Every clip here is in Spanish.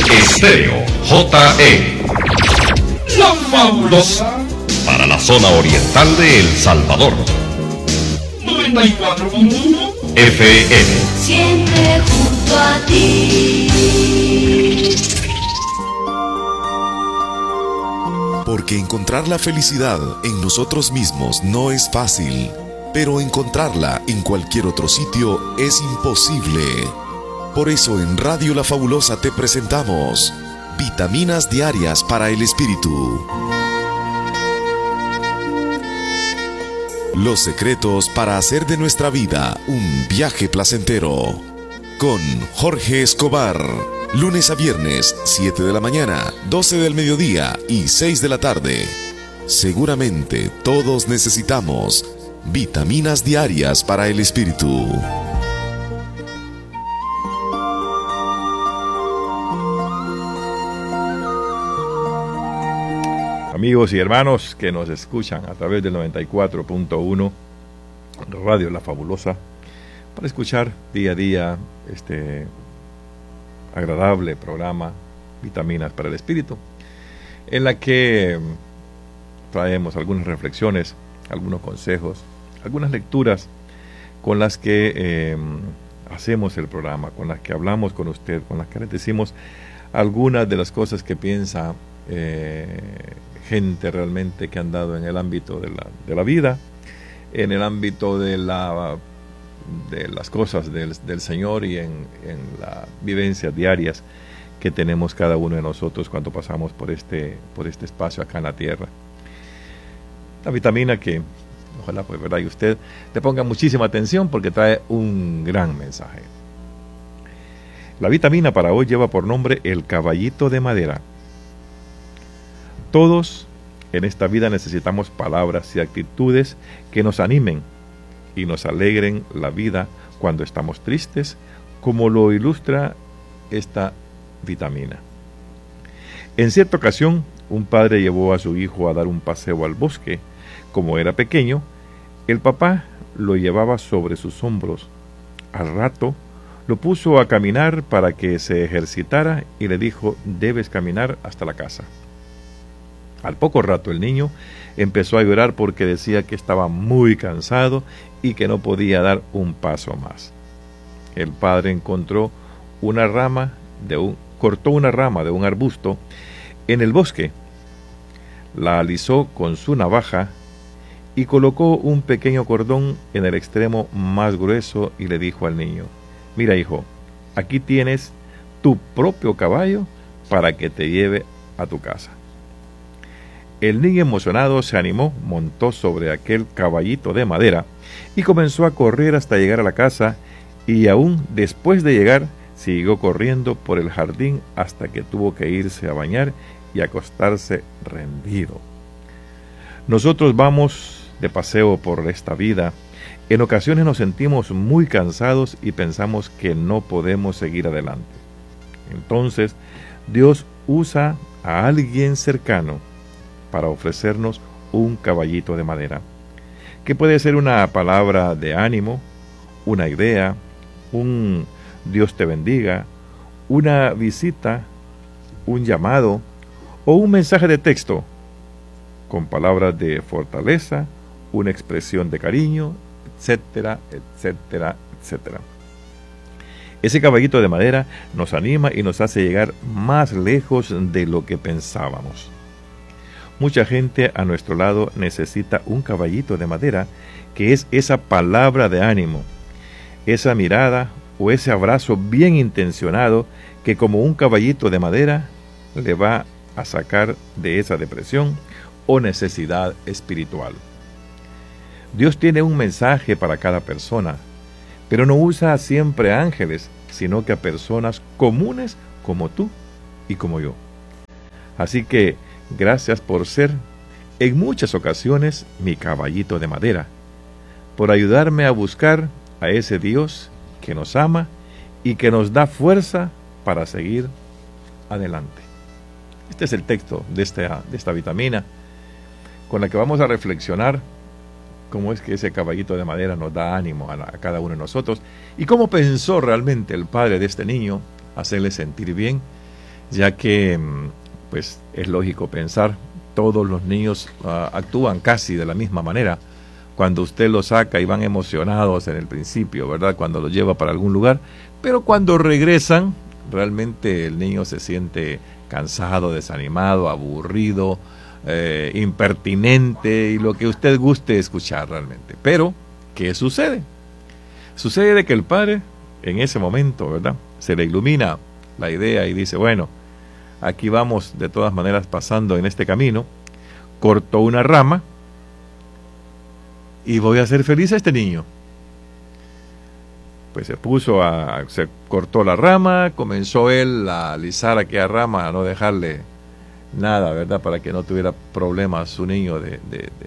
Estéreo JE. La Fabulosa. Para la zona oriental de El Salvador. 94.1 FM. Siempre junto a ti. Porque encontrar la felicidad en nosotros mismos no es fácil, pero encontrarla en cualquier otro sitio es imposible. Por eso en Radio La Fabulosa te presentamos Vitaminas Diarias para el Espíritu. Los secretos para hacer de nuestra vida un viaje placentero. Con Jorge Escobar. Lunes a viernes, 7 de la mañana, 12 del mediodía y 6 de la tarde. Seguramente todos necesitamos vitaminas diarias para el espíritu. Amigos y hermanos que nos escuchan a través del 94.1 Radio La Fabulosa, para escuchar día a día este agradable programa Vitaminas para el Espíritu, en la que traemos algunas reflexiones, algunos consejos, algunas lecturas con las que hacemos el programa, con las que hablamos con usted, con las que le decimos algunas de las cosas que piensa gente realmente que han dado en el ámbito de la vida, en el ámbito de las cosas del Señor y en las vivencias diarias que tenemos cada uno de nosotros cuando pasamos por este espacio acá en la tierra. La vitamina que ojalá pues verdad y usted le ponga muchísima atención porque trae un gran mensaje. La vitamina para hoy lleva por nombre el caballito de madera. Todos en esta vida necesitamos palabras y actitudes que nos animen y nos alegren la vida cuando estamos tristes, como lo ilustra esta vitamina. En cierta ocasión, un padre llevó a su hijo a dar un paseo al bosque. Como era pequeño, el papá lo llevaba sobre sus hombros. Al rato, lo puso a caminar para que se ejercitara y le dijo: debes caminar hasta la casa. Al poco rato el niño empezó a llorar porque decía que estaba muy cansado y que no podía dar un paso más. El padre cortó una rama de un arbusto en el bosque, la alisó con su navaja y colocó un pequeño cordón en el extremo más grueso y le dijo al niño: mira, hijo, aquí tienes tu propio caballo para que te lleve a tu casa. El niño emocionado se animó, montó sobre aquel caballito de madera y comenzó a correr hasta llegar a la casa, y aún después de llegar siguió corriendo por el jardín hasta que tuvo que irse a bañar y acostarse rendido. Nosotros vamos de paseo por esta vida. En ocasiones nos sentimos muy cansados y pensamos que no podemos seguir adelante. Entonces, Dios usa a alguien cercano para ofrecernos un caballito de madera, que puede ser una palabra de ánimo, una idea, un Dios te bendiga, una visita, un llamado o un mensaje de texto con palabras de fortaleza, una expresión de cariño, etcétera, etcétera, etcétera. Ese caballito de madera nos anima y nos hace llegar más lejos de lo que pensábamos. Mucha gente a nuestro lado necesita un caballito de madera, que es esa palabra de ánimo, esa mirada o ese abrazo bien intencionado que como un caballito de madera le va a sacar de esa depresión o necesidad espiritual. Dios tiene un mensaje para cada persona, pero no usa siempre a ángeles, sino que a personas comunes como tú y como yo. Así que gracias por ser, en muchas ocasiones, mi caballito de madera, por ayudarme a buscar a ese Dios que nos ama y que nos da fuerza para seguir adelante. Este es el texto de esta vitamina, con la que vamos a reflexionar cómo es que ese caballito de madera nos da ánimo a cada uno de nosotros y cómo pensó realmente el padre de este niño hacerle sentir bien ya que pues es lógico pensar, todos los niños actúan casi de la misma manera. Cuando usted los saca y van emocionados en el principio, ¿verdad? Cuando los lleva para algún lugar, pero cuando regresan, realmente el niño se siente cansado, desanimado, aburrido, impertinente y lo que usted guste escuchar realmente. Pero, ¿qué sucede? Sucede de que el padre, en ese momento, ¿verdad?, se le ilumina la idea y dice, bueno, aquí vamos de todas maneras pasando en este camino, cortó una rama y voy a hacer feliz a este niño. Pues se cortó la rama, comenzó él a alisar aquella rama, a no dejarle nada, ¿verdad?, para que no tuviera problemas su niño de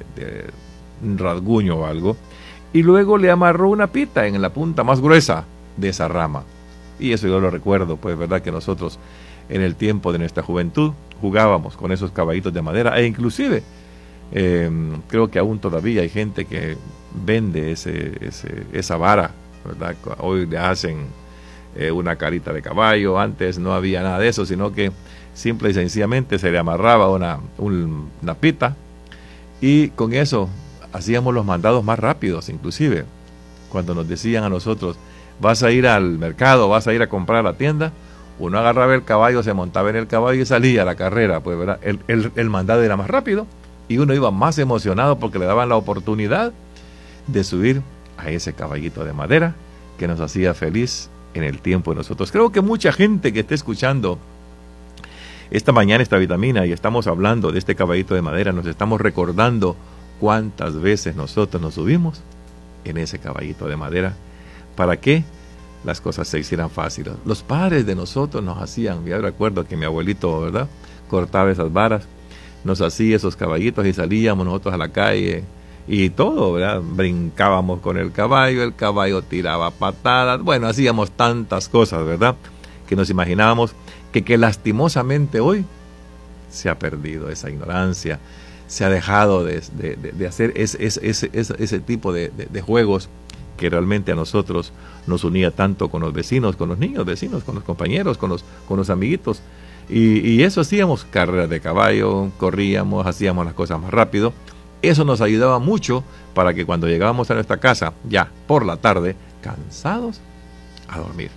un rasguño o algo, y luego le amarró una pita en la punta más gruesa de esa rama. Y eso yo lo recuerdo, pues, ¿verdad?, que nosotros en el tiempo de nuestra juventud jugábamos con esos caballitos de madera, e inclusive creo que aún todavía hay gente que vende esa vara, ¿verdad? Hoy le hacen una carita de caballo. Antes no había nada de eso, sino que simple y sencillamente se le amarraba una pita, y con eso hacíamos los mandados más rápidos. Inclusive cuando nos decían a nosotros, vas a ir al mercado, vas a ir a comprar a la tienda, uno agarraba el caballo, se montaba en el caballo y salía a la carrera, pues, ¿verdad? El mandado era más rápido y uno iba más emocionado porque le daban la oportunidad de subir a ese caballito de madera que nos hacía feliz en el tiempo de nosotros. Creo que mucha gente que esté escuchando esta mañana esta vitamina y estamos hablando de este caballito de madera, nos estamos recordando cuántas veces nosotros nos subimos en ese caballito de madera para que las cosas se hicieran fáciles. Los padres de nosotros nos hacían, yo recuerdo que mi abuelito, ¿verdad?, cortaba esas varas, nos hacía esos caballitos y salíamos nosotros a la calle y todo, ¿verdad? Brincábamos con el caballo tiraba patadas, bueno, hacíamos tantas cosas, ¿verdad?, que nos imaginábamos que lastimosamente hoy se ha perdido esa ignorancia, se ha dejado de hacer ese tipo de juegos que realmente a nosotros nos unía tanto con los vecinos, con los niños vecinos, con los compañeros, con los amiguitos. Y eso hacíamos, carreras de caballo, corríamos, hacíamos las cosas más rápido. Eso nos ayudaba mucho para que cuando llegábamos a nuestra casa, ya por la tarde, cansados, a dormir.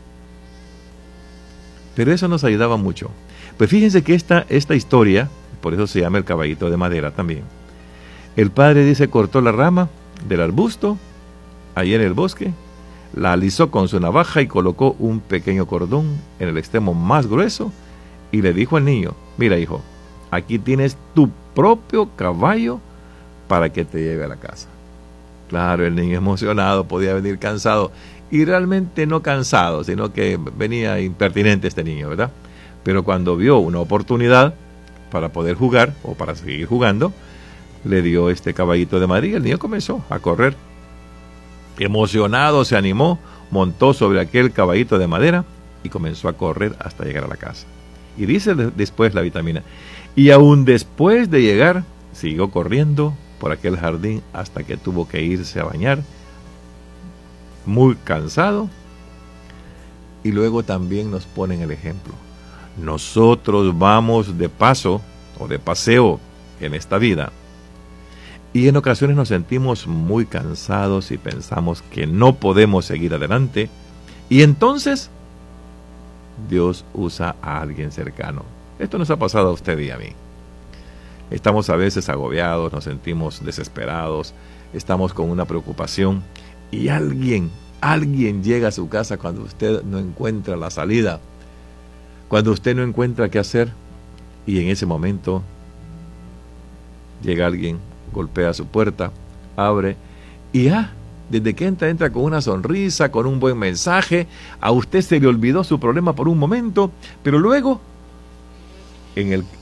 Pero eso nos ayudaba mucho. Pues fíjense que esta historia, por eso se llama el caballito de madera también. El padre dice, cortó la rama del arbusto, allí en el bosque, la alisó con su navaja y colocó un pequeño cordón en el extremo más grueso y le dijo al niño, mira hijo, aquí tienes tu propio caballo para que te lleve a la casa. Claro, el niño emocionado, podía venir cansado, y realmente no cansado, sino que venía impertinente este niño, ¿verdad? Pero cuando vio una oportunidad para poder jugar, o para seguir jugando, le dio este caballito de madera y el niño comenzó a correr. Emocionado se animó, montó sobre aquel caballito de madera y comenzó a correr hasta llegar a la casa. Y dice después la vitamina, y aún después de llegar, siguió corriendo por aquel jardín hasta que tuvo que irse a bañar, muy cansado. Y luego también nos ponen el ejemplo. Nosotros vamos de paso o de paseo en esta vida y en ocasiones nos sentimos muy cansados y pensamos que no podemos seguir adelante, y entonces Dios usa a alguien cercano. Esto nos ha pasado a usted y a mí. Estamos a veces agobiados, nos sentimos desesperados, estamos con una preocupación y alguien llega a su casa cuando usted no encuentra la salida, cuando usted no encuentra qué hacer, y en ese momento llega alguien, golpea su puerta, abre y desde que entra con una sonrisa, con un buen mensaje. A usted se le olvidó su problema por un momento, pero luego en